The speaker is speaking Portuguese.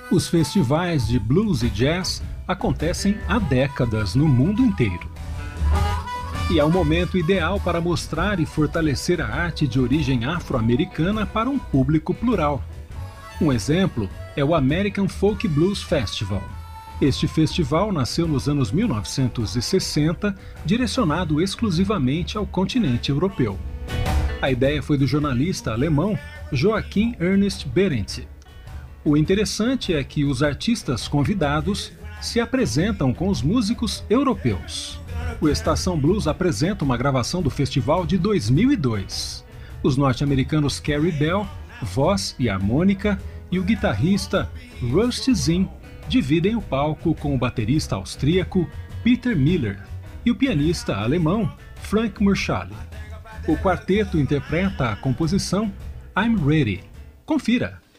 Os festivais de blues e jazz acontecem há décadas no mundo inteiro. E é o momento ideal para mostrar e fortalecer a arte de origem afro-americana para um público plural. Um exemplo é o American Folk Blues Festival. Este festival nasceu nos anos 1960, direcionado exclusivamente ao continente europeu. A ideia foi do jornalista alemão Joachim Ernst Behrendt. O interessante é que os artistas convidados se apresentam com os músicos europeus. O Estação Blues apresenta uma gravação do festival de 2002. Os norte-americanos Carrie Bell, voz e harmônica, e o guitarrista Rusty Zinn dividem o palco com o baterista austríaco Peter Miller e o pianista alemão Frank Marshall. O quarteto interpreta a composição I'm Ready. Confira!